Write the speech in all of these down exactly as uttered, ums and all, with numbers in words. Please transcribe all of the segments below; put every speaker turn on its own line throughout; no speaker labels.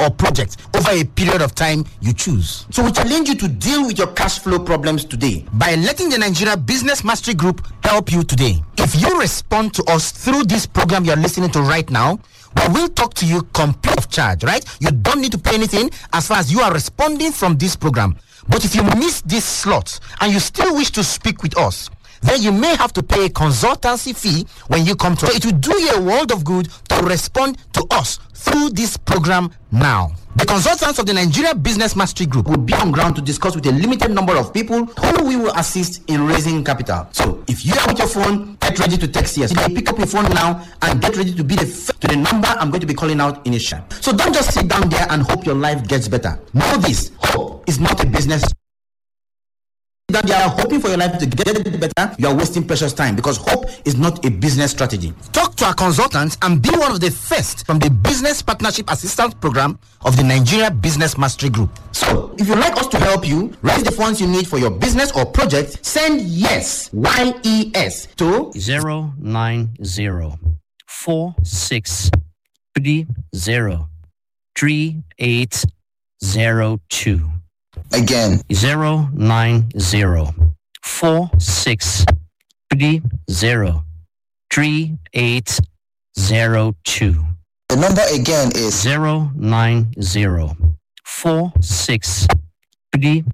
or project over a period of time you choose. So we challenge you to deal with your cash flow problems today by letting the Nigeria Business Mastery Group help you today. If you respond to us through this program you're listening to right now, we will talk to you complete of charge, right? You don't need to pay anything as far as you are responding from this program. But if you miss this slot and you still wish to speak with us, then you may have to pay a consultancy fee when you come to us. It will do you a world of good to respond to us through this program now. The consultants of the Nigeria Business Mastery Group will be on ground to discuss with a limited number of people who we will assist in raising capital. So if you are with your phone, get ready to text here. So you pick up your phone now and get ready to be the first to the number I'm going to be calling out in a shot. So don't just sit down there and hope your life gets better. Know this: hope is not a business. That you are hoping for your life to get better, you are wasting precious time, because hope is not a business strategy. Talk to our consultants and be one of the first from the Business Partnership Assistance Program of the Nigeria Business Mastery Group. So, if you'd like us to help you raise the funds you need for your business or project, send YES, Y E S, to
zero nine zero four six three zero three eight zero two.
Again,
zero nine zero four six three zero three eight zero two.
The number again is
zero nine zero four six three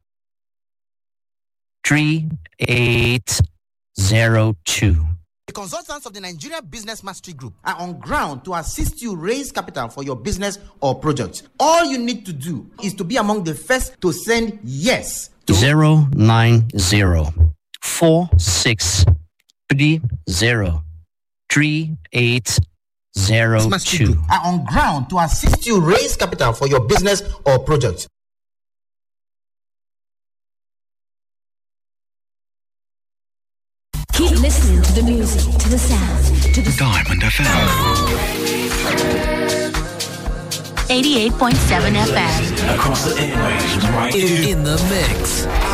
three eight zero two.
The consultants of the Nigeria Business Mastery Group are on ground to assist you raise capital for your business or project. All you need to do is to be among the first to send yes to
zero nine zero four six three zero three eight zero two.
Are on ground to assist you raise capital for your business or project.
Keep listening to the music, to the sound, to the
Diamond F M.
eighty-eight point seven F M.
Across the airwaves, right
In the mix.